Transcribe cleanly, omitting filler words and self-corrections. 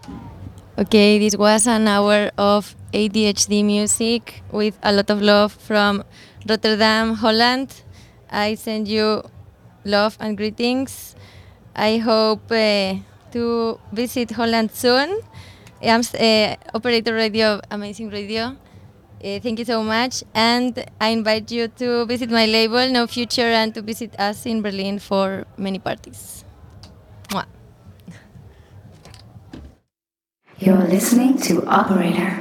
Okay, this was an hour of ADHD music with a lot of love from Rotterdam, Holland. I send you love and greetings. I hope to visit Holland soon. I'm Operator Radio, Amazing Radio. Thank you so much. And I invite you to visit my label, No Future, and to visit us in Berlin for many parties. Mwah. You're listening to Operator.